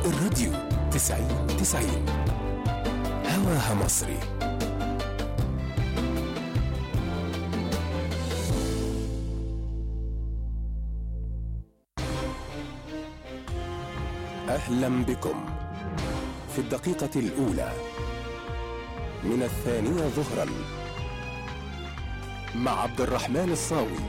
الراديو 90 هواها مصري. أهلا بكم في الدقيقة الأولى من 2 ظهرا مع عبد الرحمن الصاوي.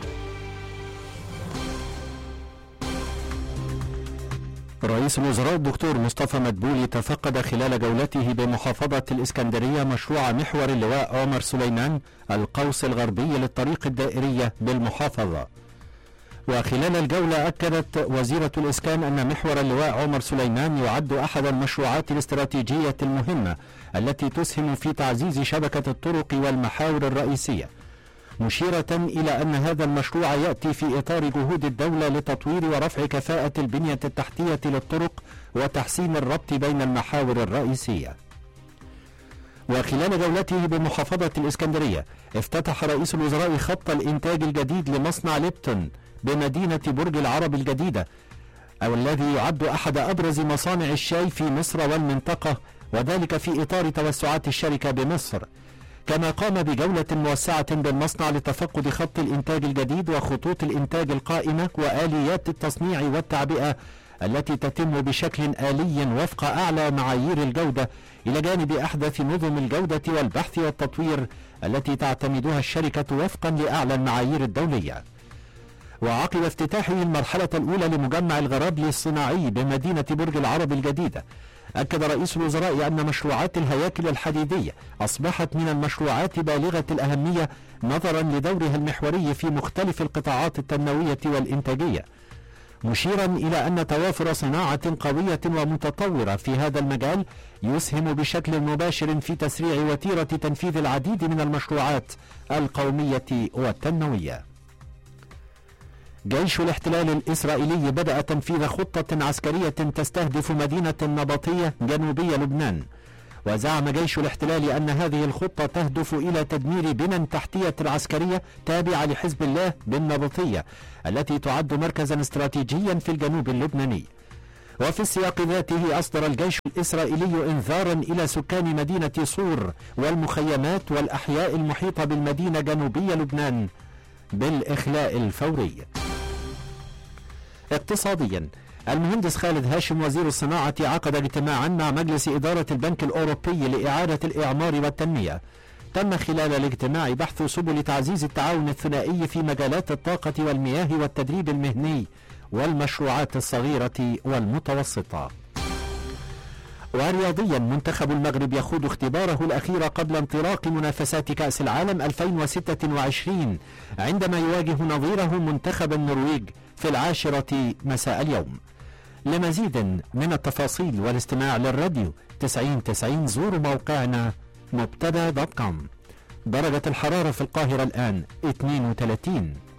رئيس الوزراء الدكتور مصطفى مدبولي تفقد خلال جولته بمحافظة الإسكندرية مشروع محور اللواء عمر سليمان القوس الغربي للطريق الدائرية بالمحافظة. وخلال الجولة أكدت وزيرة الإسكان أن محور اللواء عمر سليمان يعد أحد المشروعات الاستراتيجية المهمة التي تسهم في تعزيز شبكة الطرق والمحاور الرئيسية، مشيرة إلى أن هذا المشروع يأتي في إطار جهود الدولة لتطوير ورفع كفاءة البنية التحتية للطرق وتحسين الربط بين المحاور الرئيسية. وخلال جولته بمحافظة الإسكندرية افتتح رئيس الوزراء خط الإنتاج الجديد لمصنع ليبتون بمدينة برج العرب الجديدة، الذي يعد أحد أبرز مصانع الشاي في مصر والمنطقة، وذلك في إطار توسعات الشركة بمصر. كما قام بجولة موسعة بالمصنع لتفقد خط الإنتاج الجديد وخطوط الإنتاج القائمة وآليات التصنيع والتعبئة التي تتم بشكل آلي وفق أعلى معايير الجودة، إلى جانب أحدث نظم الجودة والبحث والتطوير التي تعتمدها الشركة وفقا لأعلى المعايير الدولية. وعقب افتتاحه المرحلة الأولى لمجمع الغرابلي الصناعي بمدينة برج العرب الجديدة، أكد رئيس الوزراء أن مشروعات الهياكل الحديدية أصبحت من المشروعات بالغة الأهمية نظرا لدورها المحوري في مختلف القطاعات التنموية والإنتاجية، مشيرا إلى أن توافر صناعة قوية ومتطورة في هذا المجال يسهم بشكل مباشر في تسريع وتيرة تنفيذ العديد من المشروعات القومية والتنموية. جيش الاحتلال الإسرائيلي بدأ تنفيذ خطة عسكرية تستهدف مدينة النبطية جنوبي لبنان، وزعم جيش الاحتلال أن هذه الخطة تهدف إلى تدمير بنى تحتية عسكرية تابعة لحزب الله بالنبطية التي تعد مركزا استراتيجيا في الجنوب اللبناني. وفي السياق ذاته أصدر الجيش الإسرائيلي إنذارا إلى سكان مدينة صور والمخيمات والأحياء المحيطة بالمدينة جنوبي لبنان بالإخلاء الفوري. اقتصاديا، المهندس خالد هاشم وزير الصناعة عقد اجتماعا مع مجلس إدارة البنك الأوروبي لإعادة الإعمار والتنمية. تم خلال الاجتماع بحث سبل تعزيز التعاون الثنائي في مجالات الطاقة والمياه والتدريب المهني والمشروعات الصغيرة والمتوسطة. ورياضيا، منتخب المغرب يخوض اختباره الأخير قبل انطلاق منافسات كأس العالم 2026 عندما يواجه نظيره منتخب النرويج في 10 مساء اليوم. لمزيد من التفاصيل والاستماع للراديو 90 زوروا موقعنا مبتدا.com. درجة الحرارة في القاهرة الآن 32.